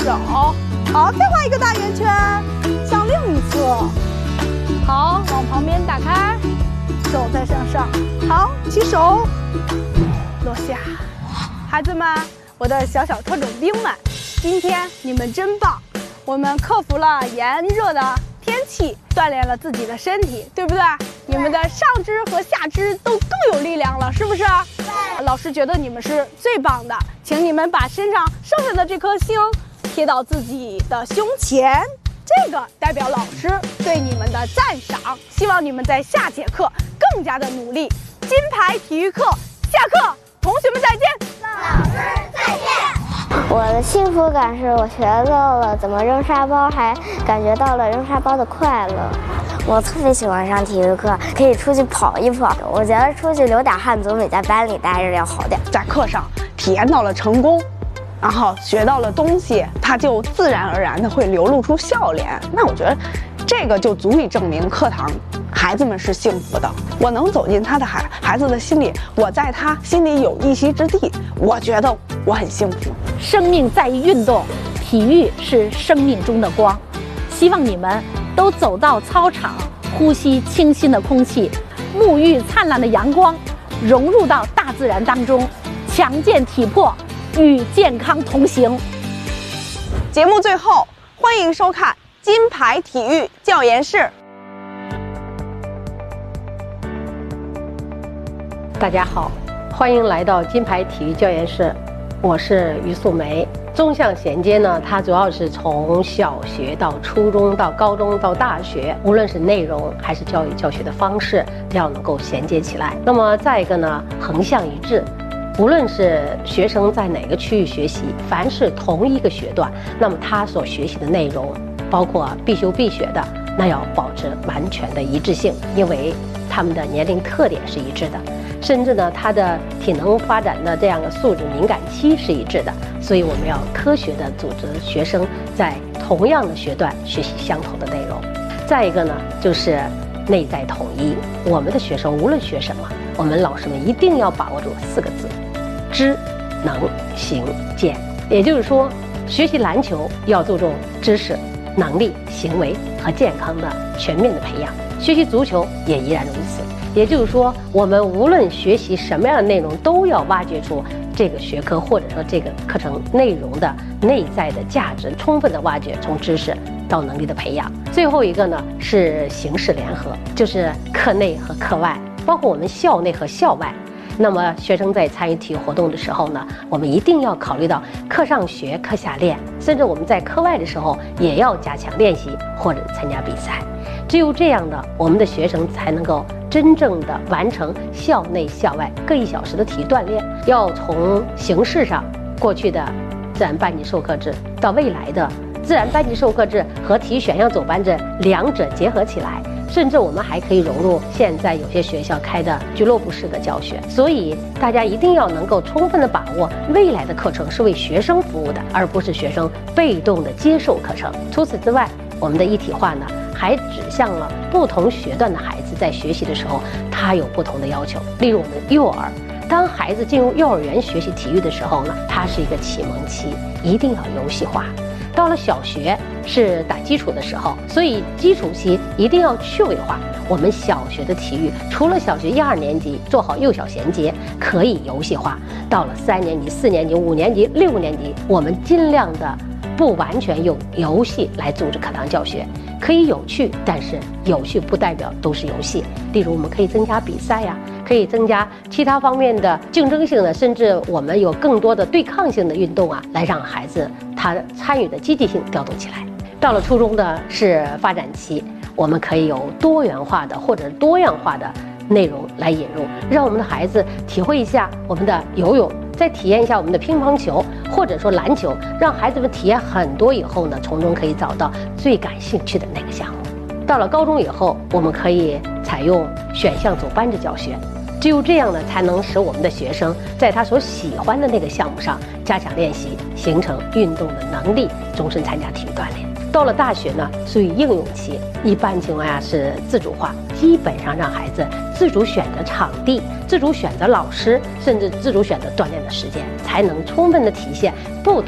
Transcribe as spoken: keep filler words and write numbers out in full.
手，好，再画一个大圆圈，向另一侧，好，往旁边打开，手再向上，好，起手，落下。孩子们，我的小小特种兵们，今天你们真棒！我们克服了炎热的天气，锻炼了自己的身体，对不对？你们的上肢和下肢都更有力量了，是不是？对。老师觉得你们是最棒的，请你们把身上剩下的这颗星贴到自己的胸前，这个代表老师对你们的赞赏。希望你们在下节课更加的努力。金牌体育课下课，同学们再见。 老师再见。我的幸福感是我学到了怎么扔沙包，还感觉到了扔沙包的快乐。我特别喜欢上体育课，可以出去跑一跑。我觉得出去流点汗总比在班里待着要好点。 在课上体验到了成功，然后学到了东西，它就自然而然的会流露出笑脸。那我觉得这个就足以证明课堂孩子们是幸福的。我能走进他的孩孩子的心里，我在他心里有一席之地，我觉得我很幸福。 生命在于运动，体育是生命中的光。希望你们都走到操场，呼吸清新的空气，沐浴灿烂的阳光，融入到大自然当中，强健体魄，与健康同行。 节目最后，欢迎收看金牌体育教研室。 大家好，欢迎来到金牌体育教研室，我是于素梅。纵向衔接呢，它主要是从小学到初中到高中到大学，无论是内容还是教育教学的方式，要能够衔接起来。那么再一个呢，横向一致。无论是学生在哪个区域学习，凡是同一个学段，那么他所学习的内容，包括必修必学的，那要保持完全的一致性，因为他们的年龄特点是一致的，甚至呢，他的体能发展的这样的素质敏感期是一致的，所以我们要科学的组织学生在同样的学段学习相同的内容。再一个呢，就是内在统一。我们的学生无论学什么，我们老师们一定要把握住四个字：知、能、行、健。也就是说，学习篮球要注重知识、能力、行为和健康的全面的培养，学习足球也依然如此。也就是说，我们无论学习什么样的内容，都要挖掘出这个学科或者说这个课程内容的内在的价值，充分的挖掘，从知识到能力的培养。最后一个呢是形式联合，就是课内和课外，包括我们校内和校外。那么学生在参与体育活动的时候呢，我们一定要考虑到课上学课下练，甚至我们在课外的时候也要加强练习或者参加比赛。只有这样的，我们的学生才能够真正的完成校内校外各一小时的体育锻炼。要从形式上，过去的自然班级授课制到未来的自然班级授课制和体育选项走班制两者结合起来，甚至我们还可以融入现在有些学校开的俱乐部式的教学。所以大家一定要能够充分的把握未来的课程是为学生服务的，而不是学生被动的接受课程。除此之外，我们的一体化呢还指向了不同学段的孩子在学习的时候，他有不同的要求。例如我们幼儿，当孩子进入幼儿园学习体育的时候呢，它是一个启蒙期，一定要游戏化。到了小学是打基础的时候，所以基础期一定要趣味化。我们小学的体育，除了小学一二年级做好幼小衔接，可以游戏化。到了三年级、四年级、五年级、六年级，我们尽量的不完全用游戏来组织课堂教学，可以有趣，但是有趣不代表都是游戏。例如我们可以增加比赛呀、啊，可以增加其他方面的竞争性的，甚至我们有更多的对抗性的运动啊，来让孩子他参与的积极性调动起来。到了初中的是发展期，我们可以有多元化的或者多样化的内容来引入，让我们的孩子体会一下我们的游泳，再体验一下我们的乒乓球或者说篮球，让孩子们体验很多以后呢，从中可以找到最感兴趣的那个项目。到了高中以后，我们可以采用选项走班制教学，只有这样呢，才能使我们的学生在他所喜欢的那个项目上加强练习，形成运动的能力，终身参加体育锻炼。到了大学呢，属于应用期，一般情况下是自主化，基本上让孩子自主选择场地、自主选择老师，甚至自主选择锻炼的时间，才能充分的体现不同